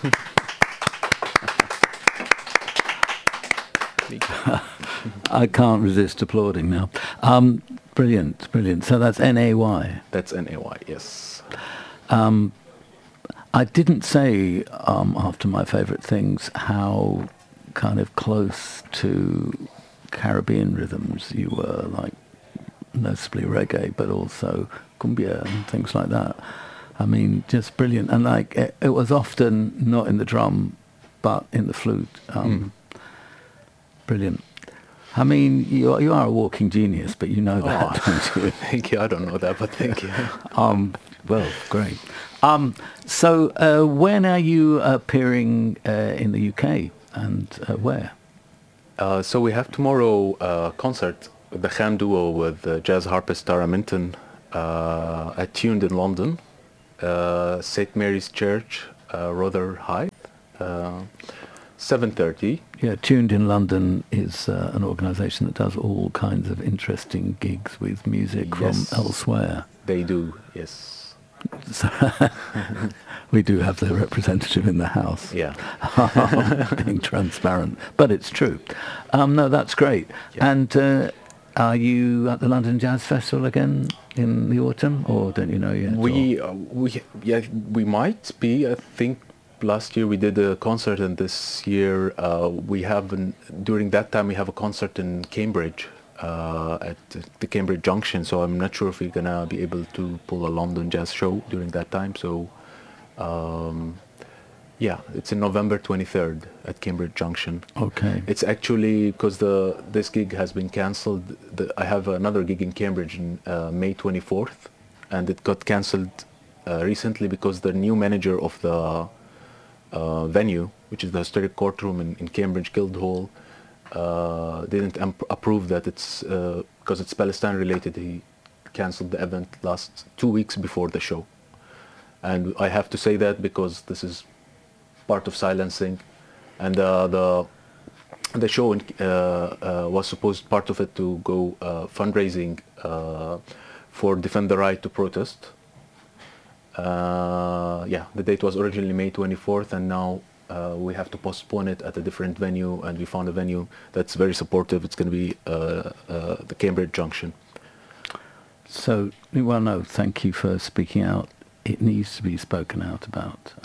I can't resist applauding now. Brilliant, brilliant. So that's N-A-Y. That's N-A-Y, yes. I didn't say after my favourite things how kind of close to Caribbean rhythms you were, like noticeably reggae, but also cumbia and things like that. I mean, just brilliant. And like it was often not in the drum, but in the flute. Brilliant. I mean, you are a walking genius, but you know that, don't you? Thank you. I don't know that, but thank you. Well, great. So when are you appearing in the UK, and where? So we have tomorrow a concert with the Khan Duo with jazz harpist Tara Minton at Tuned in London, St. Mary's Church, Rotherhithe, 7:30. Yeah, Tuned in London is an organisation that does all kinds of interesting gigs with music from elsewhere. They do, yes. So we do have their representative in the house. Yeah. Being transparent. But it's true. No, that's great. Yeah. And are you at the London Jazz Festival again in the autumn, or don't you know yet? We might be. I think last year we did a concert, and this year during that time we have a concert in Cambridge. At the Cambridge Junction, so I'm not sure if we're gonna be able to pull a London jazz show during that time. So, it's in November 23rd at Cambridge Junction. Okay. It's actually because this gig has been cancelled. I have another gig in Cambridge in May 24th, and it got cancelled recently because the new manager of the venue, which is the historic courtroom in Cambridge Guildhall, didn't approve that it's because it's Palestine related. He cancelled the event last 2 weeks before the show, and I have to say that because this is part of silencing, and the show was supposed, part of it, to go fundraising for Defend the Right to Protest. The date was originally May 24th, and now we have to postpone it at a different venue, and we found a venue that's very supportive. It's going to be the Cambridge Junction. So, well, no, thank you for speaking out. It needs to be spoken out about.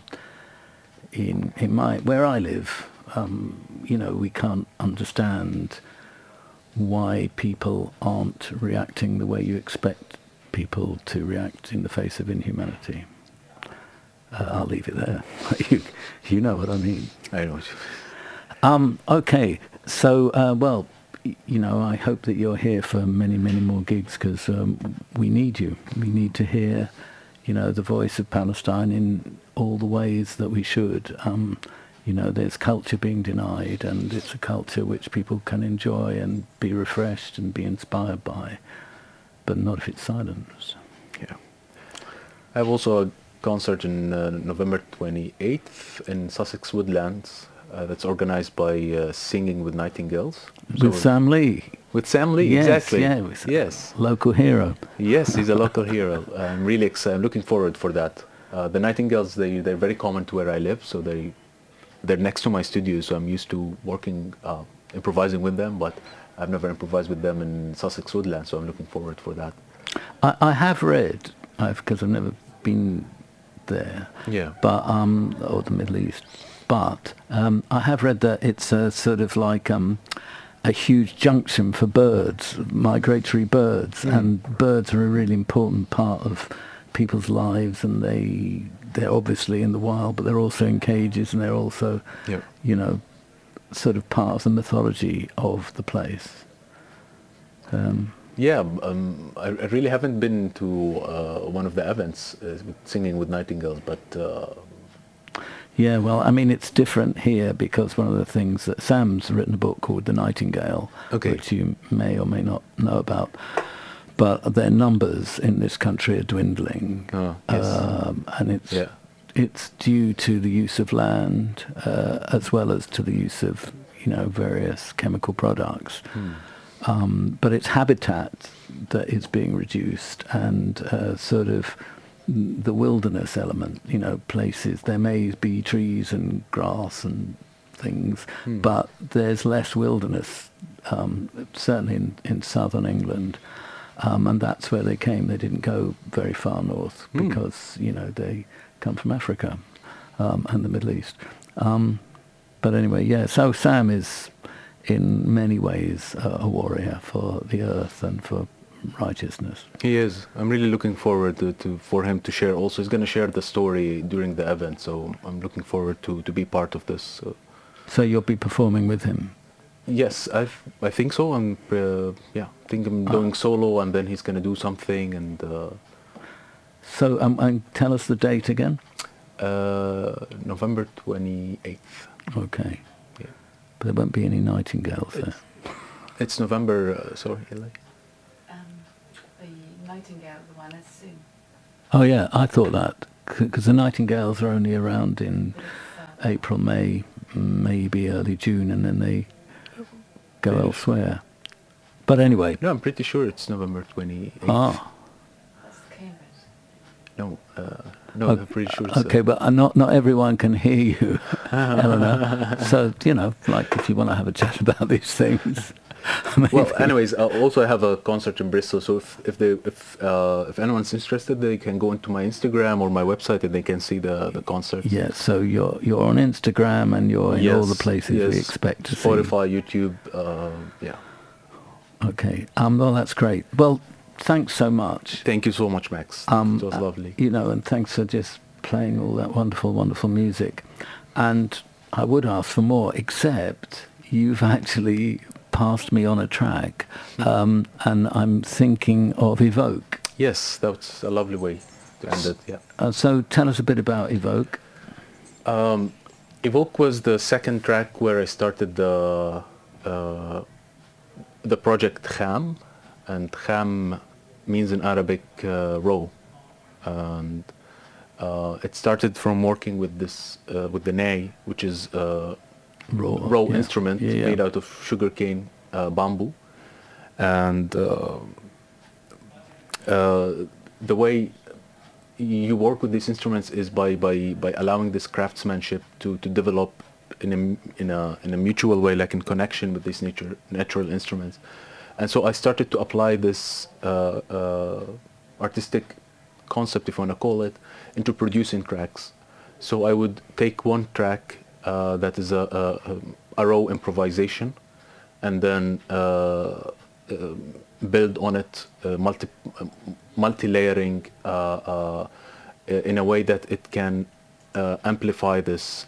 Where I live, we can't understand why people aren't reacting the way you expect people to react in the face of inhumanity. I'll leave it there. You know what I mean. I know. Okay, so I hope that you're here for many, many more gigs, because we need you. We need to hear, the voice of Palestine in all the ways that we should. There's culture being denied, and it's a culture which people can enjoy and be refreshed and be inspired by, but not if it's silenced. Yeah. I have also a concert in November 28th in Sussex Woodlands that's organized by Singing with Nightingales. With Sam Lee. With Sam Lee, yes, exactly. Yeah, yes. Local hero. Yes, he's a local hero. I'm really excited. I'm looking forward for that. The Nightingales, they're very common to where I live, so they're next to my studio, so I'm used to working, improvising with them, but I've never improvised with them in Sussex Woodlands, so I'm looking forward for that. I have read, because I've never been there, but or the Middle East, but I have read that it's a sort of like a huge junction for birds, migratory birds, and birds are a really important part of people's lives, and they're obviously in the wild, but they're also in cages, and they're also sort of part of the mythology of the place. I really haven't been to one of the events with Singing with Nightingales, but... Yeah, well, I mean, it's different here because one of the things that Sam's written a book called The Nightingale, which you may or may not know about, but their numbers in this country are dwindling, and it's due to the use of land as well as to the use of various chemical products. But it's habitat that is being reduced, and sort of the wilderness element, places. There may be trees and grass and things, but there's less wilderness, certainly in southern England. And that's where they came. They didn't go very far north because, they come from Africa and the Middle East. But anyway, yeah, so Sam is in many ways a warrior for the earth and for righteousness. He is. I'm really looking forward for him to share. Also, he's going to share the story during the event, so I'm looking forward to be part of this. So you'll be performing with him? Yes, I think so. I think I'm doing solo, and then he's going to do something. And so, tell us the date again. November 28th. Okay. Yeah. But there won't be any Nightingales there. It's November. Sorry, Eli. The Nightingale, the one is soon. Oh yeah, I thought that because the Nightingales are only around in April, May, maybe early June, and then they go elsewhere. But anyway. No, I'm pretty sure it's November 28th. Ah. That's Cambridge. No, I'm pretty sure it's... Okay, but not everyone can hear you, Eleanor. So, like if you want to have a chat about these things. Well, anyways, also I have a concert in Bristol, so if anyone's interested, they can go into my Instagram or my website and they can see the concert. Yeah, so you're on Instagram and you're in all the places we expect to see. Spotify, YouTube, yeah. Okay, well that's great. Well, thanks so much. Thank you so much, Max. It was lovely. And thanks for just playing all that wonderful, wonderful music. And I would ask for more, except you've actually passed me on a track, and I'm thinking of Evoke. Yes, that's a lovely way to end it, yeah. So tell us a bit about Evoke. Evoke was the second track where I started the project Kham, and Kham means in Arabic row, and it started from working with this with the ney, which is raw instrument made out of sugarcane bamboo, and the way you work with these instruments is by allowing this craftsmanship to develop in a mutual way, like in connection with these natural instruments. And so I started to apply this artistic concept, if you want to call it, into producing tracks. So I would take one track that is a raw improvisation, and then build on it multi-layering in a way that it can amplify this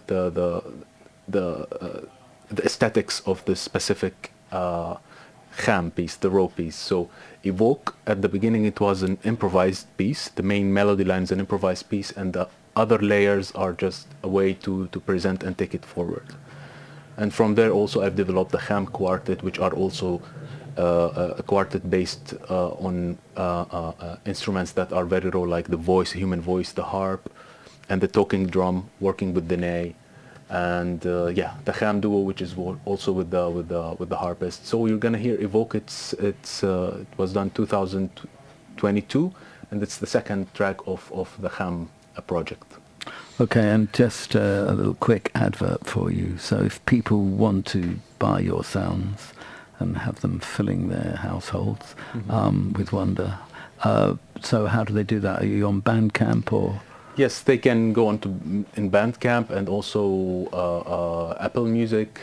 the aesthetics of the specific Kham piece, the raw piece. So Evoke, at the beginning it was an improvised piece. The main melody line is an improvised piece, and the other layers are just a way to present and take it forward. And from there also I've developed the Kham Quartet, which are also a quartet based on instruments that are very raw, like the voice, human voice, the harp, and the talking drum, working with the ney, and the Kham duo, which is also with the harpist. So you're gonna hear Evoke. It was done 2022, and it's the second track of the Kham project. Okay, and just a little quick advert for you. So if people want to buy your sounds and have them filling their households with wonder, so how do they do that? Are you on Bandcamp or? Yes, they can go on in Bandcamp and also Apple Music,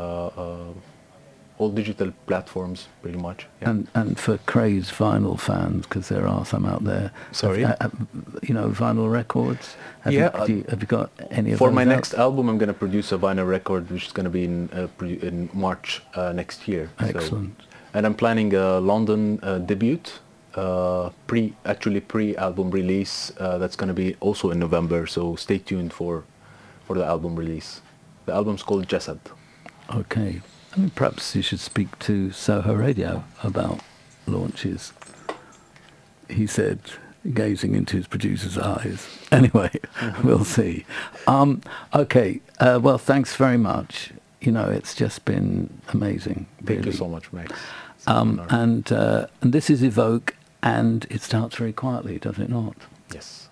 all digital platforms, pretty much. Yeah. And for crazed vinyl fans, because there are some out there. Sorry. Vinyl records. Have you got any of For those my out? next album, I'm going to produce a vinyl record, which is going to be in March next year. Excellent. So, and I'm planning a London debut, pre-album release. That's going to be also in November. So stay tuned for the album release. The album's called Jasad. Okay. I mean, perhaps you should speak to Soho Radio about launches. He said, gazing into his producer's eyes. Anyway, we'll see. Okay, well, thanks very much. It's just been amazing. Thank you so much, Max. And this is Evoke, and it starts very quietly, does it not? Yes.